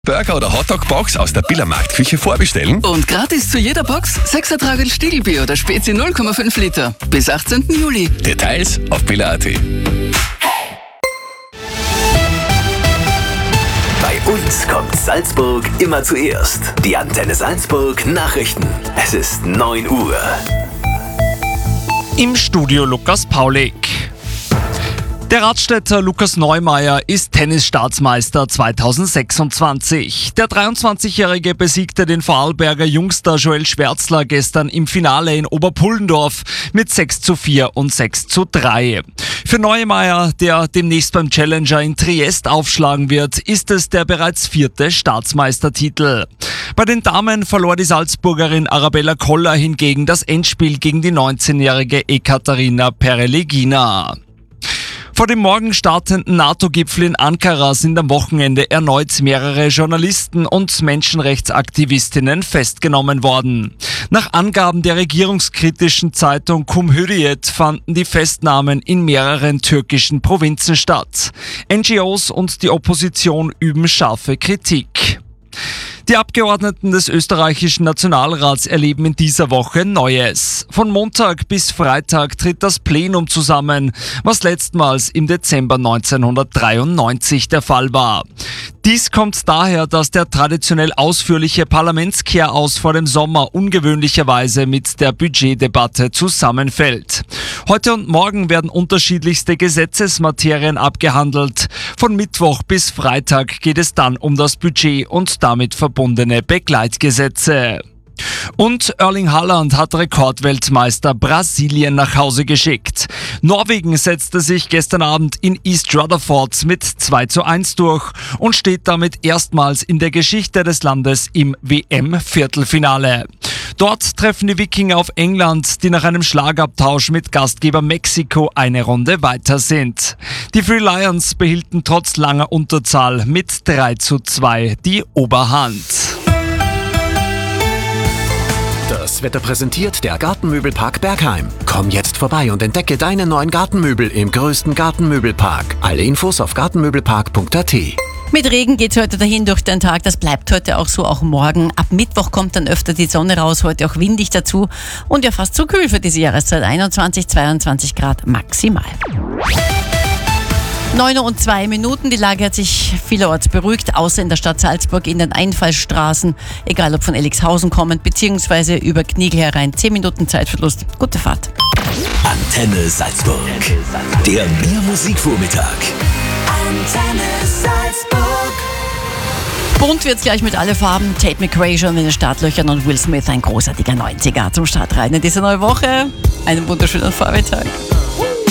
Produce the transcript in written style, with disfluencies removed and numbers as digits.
Burger- oder Hotdog-Box aus der Biller Marktküche vorbestellen. Und gratis zu jeder Box 6er Tragel Stiegelbier oder Spezi 0,5 Liter. Bis 18. Juli. Details auf biller.at. Bei uns kommt Salzburg immer zuerst. Die Antenne Salzburg Nachrichten. Es ist 9 Uhr. Im Studio Lukas Paulik. Der Radstädter Lukas Neumeier ist Tennisstaatsmeister 2026. Der 23-Jährige besiegte den Vorarlberger Jungster Joel Schwärzler gestern im Finale in Oberpullendorf mit 6:4 und 6:3. Für Neumeier, der demnächst beim Challenger in Triest aufschlagen wird, ist es der bereits 4. Staatsmeistertitel. Bei den Damen verlor die Salzburgerin Arabella Koller hingegen das Endspiel gegen die 19-jährige Ekaterina Perelegina. Vor dem morgen startenden NATO-Gipfel in Ankara sind am Wochenende erneut mehrere Journalisten und Menschenrechtsaktivistinnen festgenommen worden. Nach Angaben der regierungskritischen Zeitung Cumhuriyet fanden die Festnahmen in mehreren türkischen Provinzen statt. NGOs und die Opposition üben scharfe Kritik. Die Abgeordneten des österreichischen Nationalrats erleben in dieser Woche Neues. Von Montag bis Freitag tritt das Plenum zusammen, was letztmals im Dezember 1993 der Fall war. Dies kommt daher, dass der traditionell ausführliche Parlamentskehraus vor dem Sommer ungewöhnlicherweise mit der Budgetdebatte zusammenfällt. Heute und morgen werden unterschiedlichste Gesetzesmaterien abgehandelt. Von Mittwoch bis Freitag geht es dann um das Budget und damit verbundene Begleitgesetze. Und Erling Haaland hat Rekordweltmeister Brasilien nach Hause geschickt. Norwegen setzte sich gestern Abend in East Rutherford mit 2:1 durch und steht damit erstmals in der Geschichte des Landes im WM-Viertelfinale. Dort treffen die Wikinger auf England, die nach einem Schlagabtausch mit Gastgeber Mexiko eine Runde weiter sind. Die Three Lions behielten trotz langer Unterzahl mit 3:2 die Oberhand. Das Wetter präsentiert der Gartenmöbelpark Bergheim. Komm jetzt vorbei und entdecke deine neuen Gartenmöbel im größten Gartenmöbelpark. Alle Infos auf gartenmöbelpark.at. Mit Regen geht's heute dahin durch den Tag. Das bleibt heute auch so, auch morgen. Ab Mittwoch kommt dann öfter die Sonne raus, heute auch windig dazu. Und ja, fast zu kühl für diese Jahreszeit. 21, 22 Grad maximal. 9:02 Uhr. Die Lage hat sich vielerorts beruhigt, außer in der Stadt Salzburg in den Einfallstraßen. Egal ob von Elixhausen kommend, beziehungsweise über Kniegl herein. 10 Minuten Zeitverlust. Gute Fahrt. Antenne Salzburg. Der Biermusikvormittag. Antenne Salzburg. Bunt wird's gleich mit alle Farben. Tate McRae schon in den Startlöchern und Will Smith, ein großartiger 90er zum Start rein in diese neue Woche. Einen wunderschönen Vormittag.